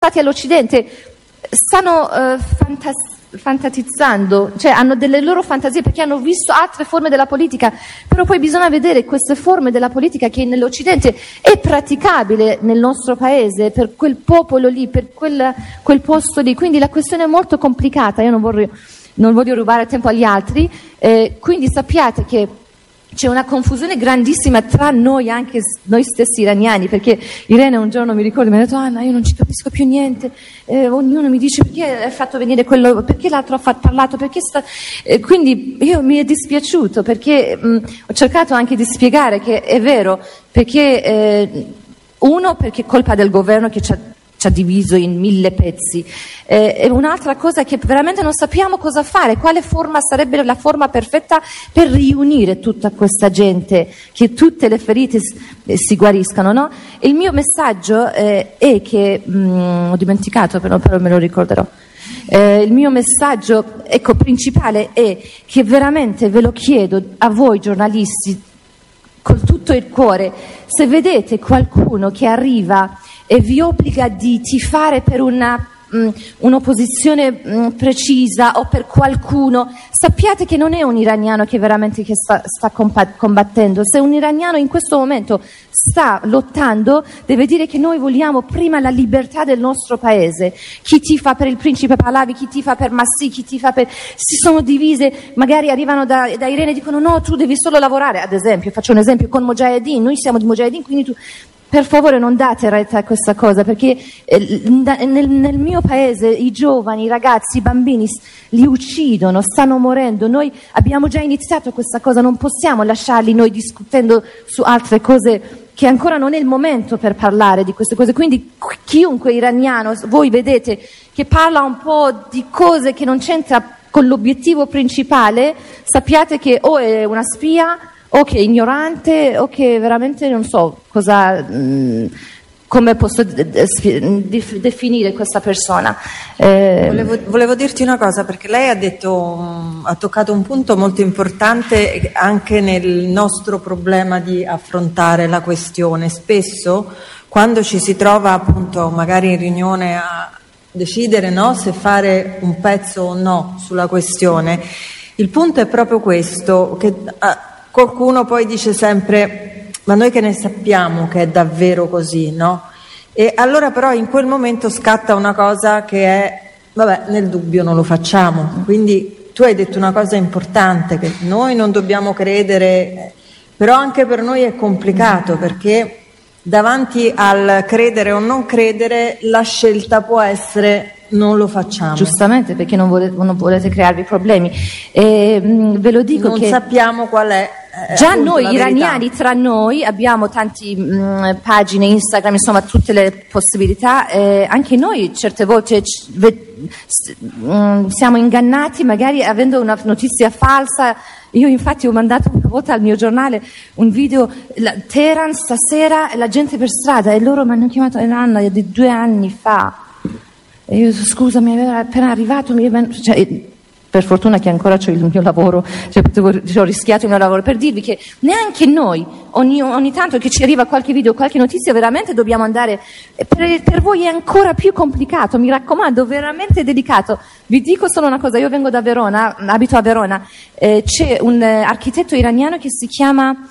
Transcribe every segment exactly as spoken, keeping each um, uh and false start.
stati all'Occidente stanno eh, fantas- fantasizzando, cioè hanno delle loro fantasie perché hanno visto altre forme della politica, però poi bisogna vedere queste forme della politica che nell'Occidente è praticabile nel nostro paese, per quel popolo lì, per quel, quel posto lì, quindi la questione è molto complicata, io non voglio, non voglio rubare tempo agli altri, eh, quindi sappiate che c'è una confusione grandissima tra noi, anche noi stessi iraniani, perché Irene un giorno mi ricordo, mi ha detto Anna, io non ci capisco più niente, eh, ognuno mi dice perché hai fatto venire quello, perché l'altro ha fatto, parlato, perché sta... Eh, quindi io mi è dispiaciuto, perché mh, ho cercato anche di spiegare che è vero, perché eh, uno, perché è colpa del governo che ci ha ci ha diviso in mille pezzi, eh, e un'altra cosa è che veramente non sappiamo cosa fare, quale forma sarebbe la forma perfetta per riunire tutta questa gente, che tutte le ferite s- eh, si guariscano, no? Il mio messaggio eh, è che, mh, ho dimenticato però, però me lo ricorderò, eh, il mio messaggio ecco, principale è che veramente ve lo chiedo a voi giornalisti con tutto il cuore, se vedete qualcuno che arriva e vi obbliga di tifare per una, mh, un'opposizione mh, precisa o per qualcuno, sappiate che non è un iraniano che veramente che sta, sta combattendo. Se un iraniano in questo momento sta lottando, deve dire che noi vogliamo prima la libertà del nostro paese. Chi tifa per il principe Pahlavi, chi tifa per Massi, chi tifa per... si sono divise, magari arrivano da, da Irene e dicono no, tu devi solo lavorare, ad esempio, faccio un esempio con Mojahedin, noi siamo di Mojahedin, quindi tu... Per favore non date retta a questa cosa, perché eh, nel, nel mio paese i giovani, i ragazzi, i bambini li uccidono, stanno morendo. Noi abbiamo già iniziato questa cosa, non possiamo lasciarli noi discutendo su altre cose che ancora non è il momento per parlare di queste cose. Quindi chiunque iraniano, voi vedete che parla un po' di cose che non c'entra con l'obiettivo principale, sappiate che o è una spia o che è ignorante o che veramente non so cosa, mh, come posso de- de- definire questa persona. Eh, volevo, volevo dirti una cosa, perché lei ha detto, ha toccato un punto molto importante anche nel nostro problema di affrontare la questione. Spesso quando ci si trova appunto magari in riunione a decidere, no, se fare un pezzo o no sulla questione, il punto è proprio questo, che ah, qualcuno poi dice sempre ma noi che ne sappiamo che è davvero così, no? E allora però in quel momento scatta una cosa che è vabbè, nel dubbio non lo facciamo. Quindi tu hai detto una cosa importante, che noi non dobbiamo credere, però anche per noi è complicato, perché davanti al credere o non credere la scelta può essere non lo facciamo. Giustamente, perché non volete, non volete crearvi problemi. E, mh, ve lo dico non che sappiamo qual è. Eh, già appunto, noi iraniani, tra noi abbiamo tante pagine Instagram, insomma tutte le possibilità, eh, anche noi certe volte c- ve- s- mh, siamo ingannati magari avendo una notizia falsa. Io infatti ho mandato una volta al mio giornale un video, la, Teheran stasera, la gente per strada, e loro mi hanno chiamato Anna di due anni fa. E io scusa, mi è appena arrivato, mi è... cioè, per fortuna che ancora c'ho il mio lavoro, cioè, ho rischiato il mio lavoro, per dirvi che neanche noi, ogni, ogni tanto che ci arriva qualche video, qualche notizia, veramente dobbiamo andare, per, per voi è ancora più complicato, mi raccomando, veramente delicato. Vi dico solo una cosa, io vengo da Verona, abito a Verona, eh, c'è un eh, architetto iraniano che si chiama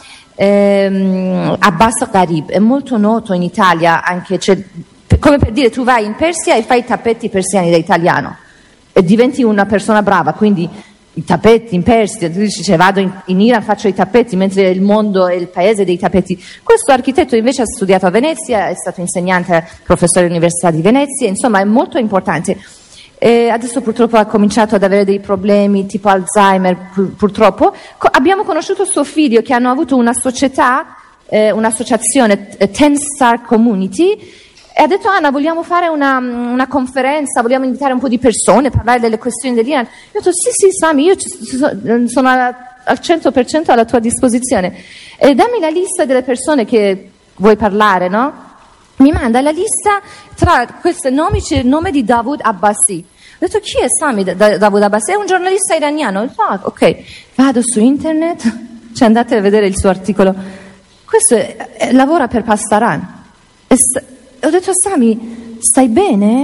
ehm, Abbas Gharib, è molto noto in Italia, anche c'è, come per dire, tu vai in Persia e fai i tappeti persiani da italiano e diventi una persona brava, quindi i tappeti in Persia, tu dici, cioè, vado in, in Iran, faccio i tappeti, mentre il mondo è il paese dei tappeti. Questo architetto invece ha studiato a Venezia, è stato insegnante, professore all'Università di Venezia, insomma è molto importante. E adesso purtroppo ha cominciato ad avere dei problemi tipo Alzheimer, pur, purtroppo. Co- abbiamo conosciuto suo figlio, che hanno avuto una società, eh, un'associazione, eh, Ten Star Community, e ha detto Anna, vogliamo fare una, una conferenza, vogliamo invitare un po' di persone, parlare delle questioni dell'Iran. Io ho detto sì, sì, Sami, io ci, sono al cento per cento alla tua disposizione. E dammi la lista delle persone che vuoi parlare, no? Mi manda la lista, tra questi nomi c'è il nome di Davud Abbasi. Ho detto chi è Sami Davud Abbasi? È un giornalista iraniano. Ho detto, ah, ok, vado su internet, cioè andate a vedere il suo articolo. Questo è, è, lavora per Pastaran. E, ho detto, Sami, stai bene?